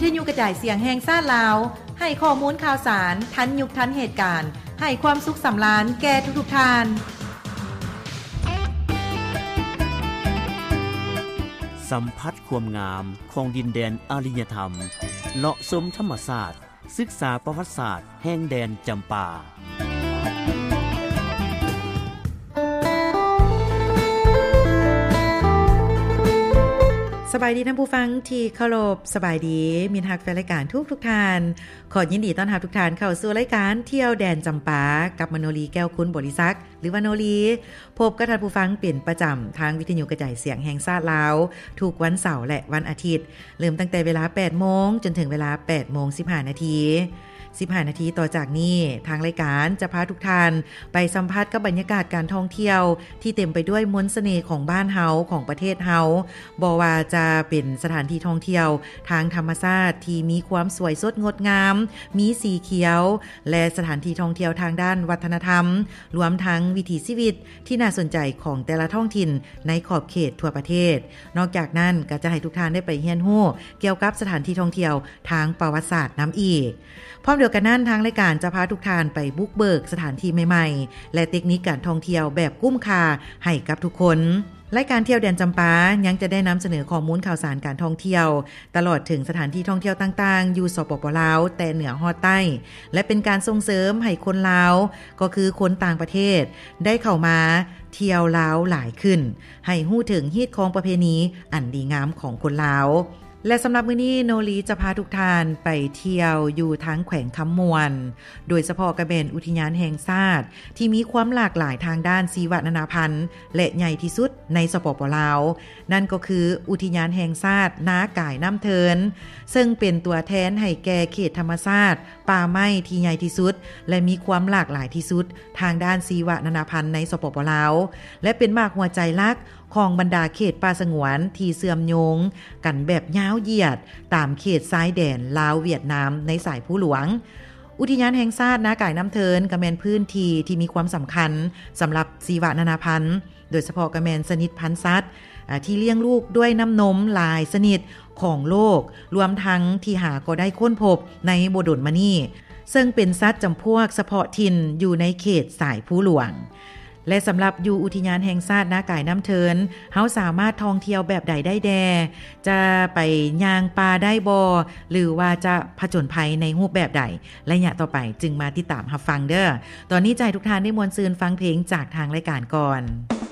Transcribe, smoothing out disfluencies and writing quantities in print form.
ทยุกระจายเสียงแห่งชาติลาวให้ข้อมูลข่าวสารทันยุคทันเหตุการณ์ให้ความสุขสำราญแก่ทุกๆท่านสัมผัสความงามของดินแดนอารยธรรมเลาะชมธรรมศาสตร์ศึกษาประวัติศาสตร์แห่งแดนจำปาสบายดีท่านผู้ฟังที่เคารพสบายดีมิตรฮักแฟนรายการทุกท่านขอยินดีต้อนรับทุกท่านเข้าสู่รายการเที่ยวแดนจำปากับมโนลีแก้วคุณบริษัทหรือว่าโนลีพบกับท่านผู้ฟังเป็นประจำทางวิทยุกระจายเสียงแห่งชาติลาวทุกวันเสาร์และวันอาทิตย์เริ่มตั้งแต่เวลา 8:00 นจนถึงเวลา 8:15 น15 นาทีต่อจากนี้ทางรายการจะพาทุกท่านไปสัมผัสกับบรรยากาศการท่องเที่ยวที่เต็มไปด้วยมนต์เสน่ห์ของบ้านเฮาของประเทศเฮาบ่ว่าจะเป็นสถานที่ท่องเที่ยวทางธรรมชาติที่มีความสวยสดงดงามมีสีเขียวและสถานที่ท่องเที่ยวทางด้านวัฒนธรรมรวมทั้งวิถีชีวิตที่น่าสนใจของแต่ละท้องถิ่นในขอบเขตทั่วประเทศนอกจากนั้นก็จะให้ทุกท่านได้ไปเรียนรู้เกี่ยวกับสถานที่ท่องเที่ยวทางประวัติศาสตร์น้ำอีกพร้อมเดียวกันนั้นทางรายการจะพาทุกท่านไปบุกเบิกสถานที่ใหม่ๆและเทคนิคการท่องเที่ยวแบบคุ้มค่าให้กับทุกคนรายการเที่ยวแดนจำปายังจะได้นำเสนอข้อมูลข่าวสารการท่องเที่ยวตลอดถึงสถานที่ท่องเที่ยวต่างๆอยู่สปป.ลาวแต่เหนือฮอดใต้และเป็นการส่งเสริมให้คนลาวก็คือคนต่างประเทศได้เข้ามาเที่ยวลาวหลายขึ้นให้ฮู้ถึงฮีตของประเพณีอันดีงามของคนลาวและสำหรับมื้อนี้โนลีจะพาทุกท่านไปเที่ยวอยู่ทั้งแขวงคำมวนโดยเฉพาะกระเบนอุทยานแห่งชาติที่มีความหลากหลายทางด้านชีวนานาพันธุ์และใหญ่ที่สุดในสปป.ลาวนั่นก็คืออุทยานแห่งชาตินาก่ายน้ำเทินซึ่งเป็นตัวแทนให้แก่เขตธรรมชาติป่าไม้ที่ใหญ่ที่สุดและมีความหลากหลายที่สุดทางด้านชีวนานาพันธุ์ในสปป.ลาวและเป็นมากหัวใจหลักของบรรดาเขตป่าสงวนที่เสื่อมโยงกันแบบยาวเหยียดตามเขตซ้ายแดนลาวเวียดนามในสายผู้หลวงอุทยานแห่งชาตินาก่ายน้ำเทินกระแมนพื้นที่ที่มีความสำคัญสำหรับชีวนานาพันธุ์โดยเฉพาะกระแมนชนิดพันธุ์สัตว์ที่เลี้ยงลูกด้วยน้ำนมหลายชนิดของโลกรวมทั้งที่หาก็ได้ค้นพบในบ่ดลมานี่ซึ่งเป็นสัตว์จำพวกเฉพาะถิ่นอยู่ในเขตสายผู้หลวงและสำหรับอยู่อุทยานแห่งชาตินาก่ายน้ำเทินเฮาสามารถท่องเที่ยวแบบใดได้แดจะไปย่างป่าได้บ่หรือว่าจะผจญภัยในรูปแบบใดระยะต่อไปจึงมาติดตามรับฟังเด้อตอนนี้ใจทุกท่านได้มวลซืนฟังเพลงจากทางรายการก่อน